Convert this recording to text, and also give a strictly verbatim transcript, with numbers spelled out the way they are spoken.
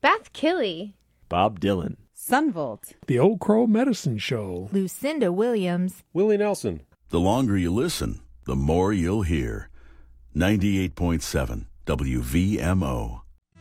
Beth Killey, Bob Dylan, Sunvolt, The Old Crow Medicine Show, Lucinda Williams, Willie Nelson. The longer you listen, the more you'll hear. ninety-eight point seven W V M O.